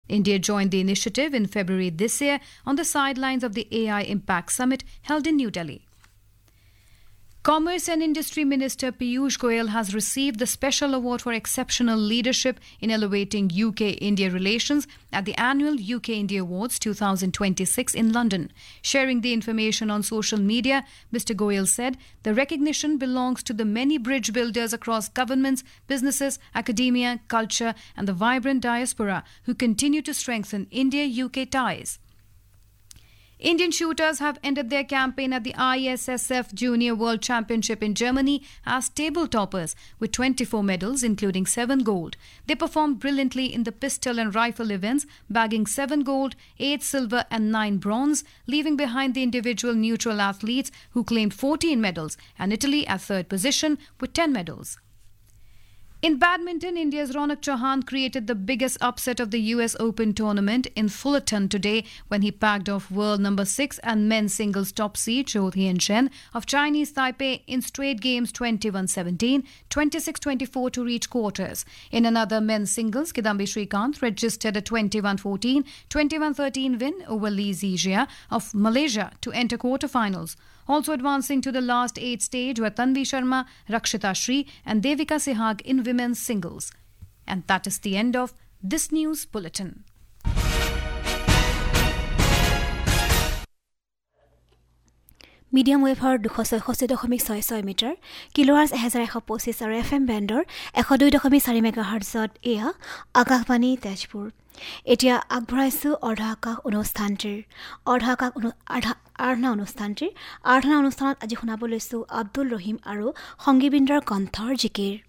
India joined the initiative in February this year on the sidelines of the AI Impact Summit held in New Delhi. Commerce and Industry Minister Piyush Goyal has received the Special Award for Exceptional Leadership in Elevating UK-India Relations at the annual UK-India Awards 2026 in London. Sharing the information on social media, Mr. Goyal said the recognition belongs to the many bridge builders across governments, businesses, academia, culture and the vibrant diaspora who continue to strengthen India-UK ties. Indian shooters have ended their campaign at the ISSF Junior World Championship in Germany as table toppers with 24 medals, including 7 gold. They performed brilliantly in the pistol and rifle events, bagging 7 gold, 8 silver and 9 bronze, leaving behind the individual neutral athletes who claimed 14 medals and Italy at third position with 10 medals. In badminton, India's Ronak Chauhan created the biggest upset of the US Open tournament in Fullerton today when he packed off world number 6 and men's singles top seed Zhou Tianzhen of Chinese Taipei in straight games 21-17, 26-24 to reach quarters. In another men's singles, Kidambi Srikanth registered a 21-14, 21-13 win over Lee Zijia of Malaysia to enter quarterfinals. Also advancing to the last 8 stage were Tanvi Sharma, Rakshita Shri and Devika Sehag in women's singles. And that is the end of this news bulletin. Medium wave har 266.66 meter, kilohertz 1125 আৰু FM বেণ্ডৰ 102.4 মেগাহাৰ্টজত এয়া আকাশবাণী তেজপুৰ। এতিয়া আগবঢ়াইছো অৰ্ধআকাশ অনুষ্ঠানটিৰ আৰাধনা অনুষ্ঠানত আজি শুনাব লৈছো আব্দুল ৰহিম আৰু সংগীবৃন্দৰ কণ্ঠৰ জিকিৰ।